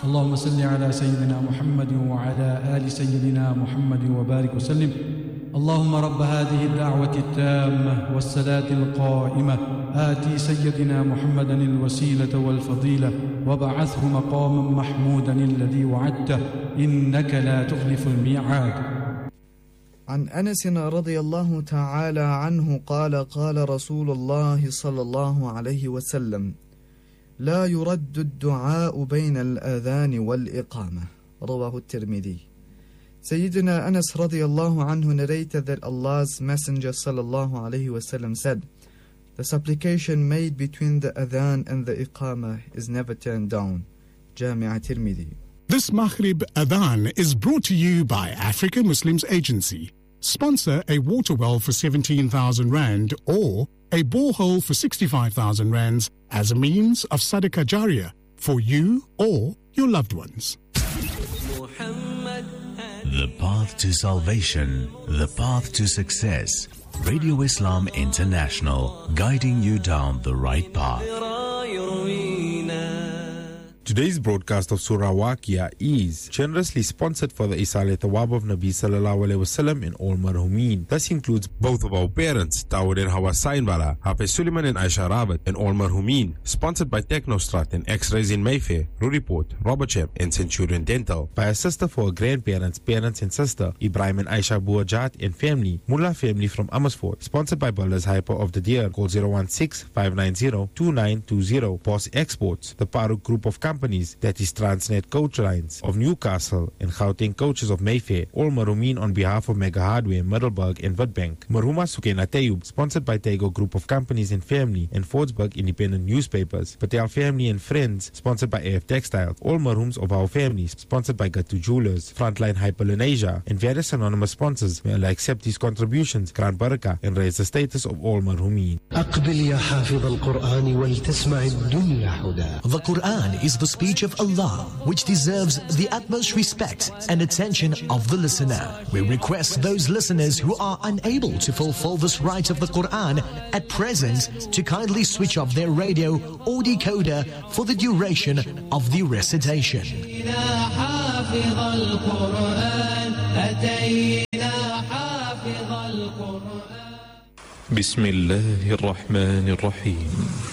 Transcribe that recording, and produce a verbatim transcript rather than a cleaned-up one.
اللهم صل على سيدنا محمد وعلى آل سيدنا محمد وبارك وسلم. اللهم رب هذه الدعوة التامة والصلاة القائمة آتي سيدنا محمدا الوسيلة والفضيلة وبعثه مقاما محمودا الذي وعدته إنك لا تخلف الميعاد. عن أنس رضي الله تعالى عنه قال قال رسول الله صلى الله عليه وسلم: لا يرد الدعاء بين الأذان والإقامة. رواه الترمذي. Sayyidina Anas radiallahu anhu narrated that Allah's Messenger sallallahu alayhi wasallam said, the supplication made between the adhan and the iqamah is never turned down. Jami' Tirmidhi. This Maghrib Adhan is brought to you by Africa Muslims Agency. Sponsor a water well for seventeen thousand rand or a borehole for sixty-five thousand rands as a means of Sadaqah Jariyah for you or your loved ones. The path to salvation, the path to success. Radio Islam International, guiding you down the right path. Today's broadcast of Surah Waqia is generously sponsored for the Isal Thawab of Nabi Sallallahu Alaihi Wasallam in all marhumin. This includes both of our parents, Tawad and Hawa Sainbala, Hafiz Suleiman and Aisha Rabat, and all marhumin. Sponsored by Technostrat and X-Rays in Mayfair, Ruriport, Robertsham and Centurion Dental. By a sister for her grandparents, parents and sister, Ibrahim and Aisha Buajat and family, Mullah family from Amersfoort. Sponsored by Builders Hyper of the Deer. Call zero one six, five nine zero, two nine two zero. Boss Exports, the Paruk Group of Companies, that is Transnet Coach Lines of Newcastle and Gauteng Coaches of Mayfair. All Marumin on behalf of Mega Hardware, Middelburg and Witbank. Maruma Sukena Tayub, sponsored by Tego Group of Companies and Family and Fordsburg Independent Newspapers. Patel Family and Friends, sponsored by A F Textiles. All Marums of our families, sponsored by Gatu Jewelers, Frontline Hyperlenasia, and various anonymous sponsors. May Allah accept these contributions, grant barakah, and raise the status of all Marumin. The Quran is the speech of Allah, which deserves the utmost respect and attention of the listener. We request those listeners who are unable to fulfill this right of the Quran at present to kindly switch off their radio or decoder for the duration of the recitation. Bismillahir Rahmanir Rahim.